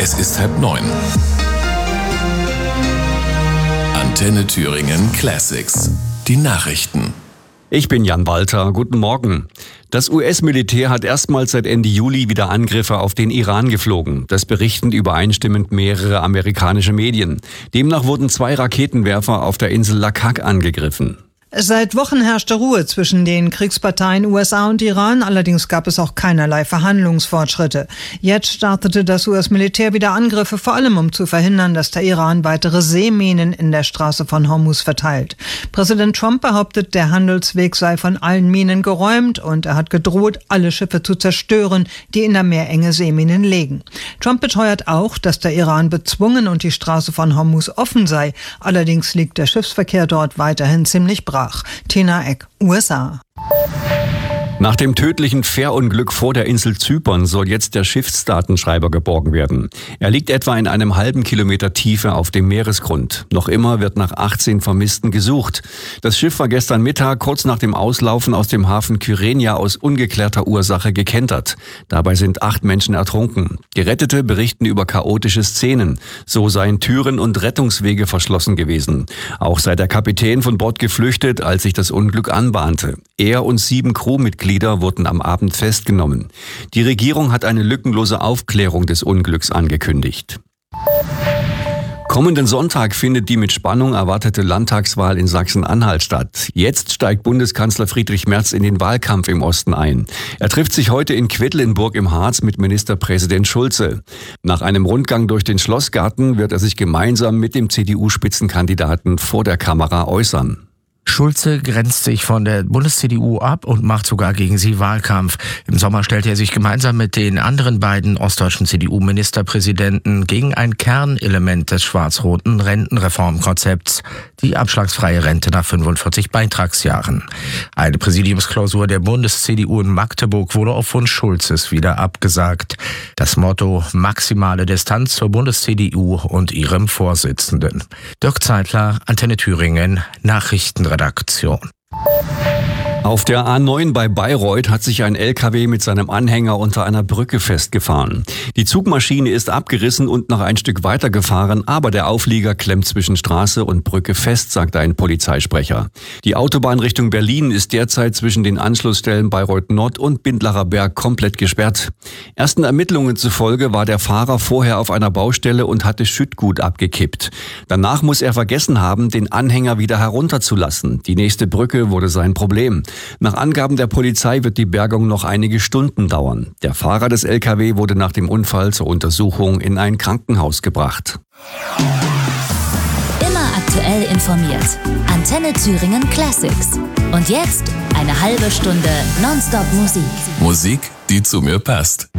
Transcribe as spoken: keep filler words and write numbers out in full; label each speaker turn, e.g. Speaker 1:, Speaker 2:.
Speaker 1: Es ist halb neun. Antenne Thüringen Classics. Die Nachrichten.
Speaker 2: Ich bin Jan Walter. Guten Morgen. Das U S-Militär hat erstmals seit Ende Juli wieder Angriffe auf den Iran geflogen. Das berichten übereinstimmend mehrere amerikanische Medien. Demnach wurden zwei Raketenwerfer auf der Insel Laqqaq angegriffen.
Speaker 3: Seit Wochen herrschte Ruhe zwischen den Kriegsparteien U S A und Iran, allerdings gab es auch keinerlei Verhandlungsfortschritte. Jetzt startete das U S-Militär wieder Angriffe, vor allem um zu verhindern, dass der Iran weitere Seeminen in der Straße von Hormuz verteilt. Präsident Trump behauptet, der Handelsweg sei von allen Minen geräumt und er hat gedroht, alle Schiffe zu zerstören, die in der Meerenge Seeminen legen. Trump beteuert auch, dass der Iran bezwungen und die Straße von Hormuz offen sei. Allerdings liegt der Schiffsverkehr dort weiterhin ziemlich brach. Tina Eck, U S A.
Speaker 2: Nach dem tödlichen Fährunglück vor der Insel Zypern soll jetzt der Schiffsdatenschreiber geborgen werden. Er liegt etwa in einem halben Kilometer Tiefe auf dem Meeresgrund. Noch immer wird nach achtzehn Vermissten gesucht. Das Schiff war gestern Mittag kurz nach dem Auslaufen aus dem Hafen Kyrenia aus ungeklärter Ursache gekentert. Dabei sind acht Menschen ertrunken. Gerettete berichten über chaotische Szenen. So seien Türen und Rettungswege verschlossen gewesen. Auch sei der Kapitän von Bord geflüchtet, als sich das Unglück anbahnte. Er und sieben Crewmitglieder wurden am Abend festgenommen. Die Regierung hat eine lückenlose Aufklärung des Unglücks angekündigt. Kommenden Sonntag findet die mit Spannung erwartete Landtagswahl in Sachsen-Anhalt statt. Jetzt steigt Bundeskanzler Friedrich Merz in den Wahlkampf im Osten ein. Er trifft sich heute in Quedlinburg im Harz mit Ministerpräsident Schulze. Nach einem Rundgang durch den Schlossgarten wird er sich gemeinsam mit dem C D U-Spitzenkandidaten vor der Kamera äußern.
Speaker 4: Schulze grenzt sich von der Bundes-C D U ab und macht sogar gegen sie Wahlkampf. Im Sommer stellte er sich gemeinsam mit den anderen beiden ostdeutschen C D U-Ministerpräsidenten gegen ein Kernelement des schwarz-roten Rentenreformkonzepts, die abschlagsfreie Rente nach fünfundvierzig Beitragsjahren. Eine Präsidiumsklausur der Bundes-C D U in Magdeburg wurde auf Wunsch Schulzes wieder abgesagt. Das Motto: maximale Distanz zur Bundes-C D U und ihrem Vorsitzenden. Dirk Zeitler, Antenne Thüringen, Nachrichtenredaktion.
Speaker 2: Auf der A neun bei Bayreuth hat sich ein L K W mit seinem Anhänger unter einer Brücke festgefahren. Die Zugmaschine ist abgerissen und noch ein Stück weitergefahren, aber der Auflieger klemmt zwischen Straße und Brücke fest, sagte ein Polizeisprecher. Die Autobahn Richtung Berlin ist derzeit zwischen den Anschlussstellen Bayreuth Nord und Bindlacher Berg komplett gesperrt. Ersten Ermittlungen zufolge war der Fahrer vorher auf einer Baustelle und hatte Schüttgut abgekippt. Danach muss er vergessen haben, den Anhänger wieder herunterzulassen. Die nächste Brücke wurde sein Problem. Nach Angaben der Polizei wird die Bergung noch einige Stunden dauern. Der Fahrer des L K W wurde nach dem Unfall zur Untersuchung in ein Krankenhaus gebracht.
Speaker 5: Immer aktuell informiert. Antenne Thüringen Classics. Und jetzt eine halbe Stunde Nonstop Musik.
Speaker 1: Musik, die zu mir passt.